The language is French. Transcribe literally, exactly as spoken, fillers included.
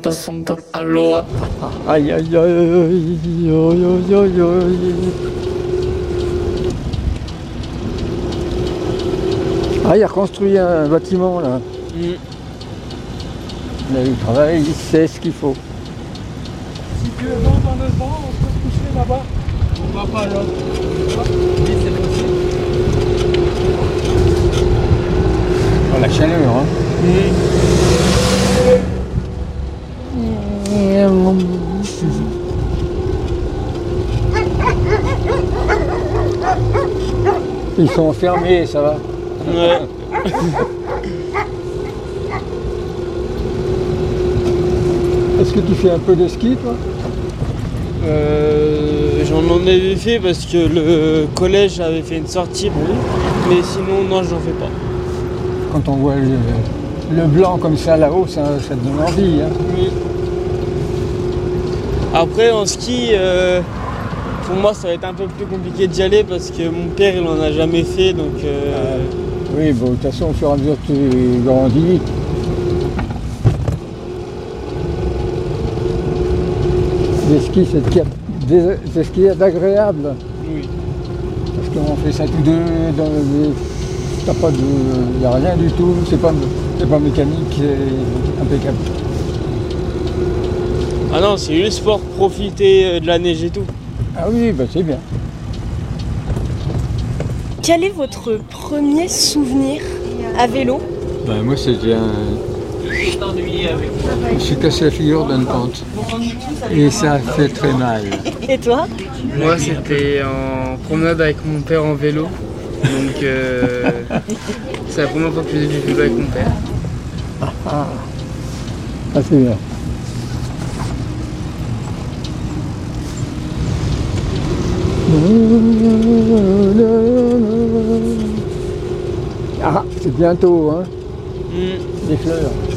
Santa Santa Aloha. Aïe aïe aïe aïe aïe aïe aïe aïe. Ah, il a reconstruit un bâtiment là. Mm. Là, il travaille, il sait ce qu'il faut. Si tu veux dans neuf ans, on peut se coucher là-bas. On va pas là. Oui, c'est possible. Oh, la chaleur, hein. Ils sont enfermés, ça va. Ouais. Est-ce que tu fais un peu de ski, toi? Euh, j'en en avais fait parce que le collège avait fait une sortie, Oui. mais sinon non, j'en fais pas. Quand on voit le, le blanc comme ça là-haut, ça, ça te donne envie. Hein. Oui. Après en ski, euh, pour moi ça va être un peu plus compliqué d'y aller parce que mon père il en a jamais fait, donc euh, Oui, bon, de toute façon, au fur et à mesure que tu grandis, les skis, c'est ce qu'il y a- des- c'est ce qu'il y a d'agréable. oui. Parce qu'on fait ça tous deux, dans le- t'as pas de, il n'y a rien du tout, c'est pas, c'est pas mécanique, c'est impeccable. Ah non, c'est juste pour profiter euh, de la neige et tout. Ah oui, bah c'est bien. Quel est votre premier souvenir à vélo? Bah, moi, c'était un. Je me suis cassé la figure d'une pente. Et ça a fait très mal. Et toi? Moi, c'était en promenade avec mon père en vélo. Donc, euh, c'est la première fois que je faisais du vélo avec mon père. Ah, ah c'est bien. Ah, c'est bientôt, hein, Mm. les fleurs.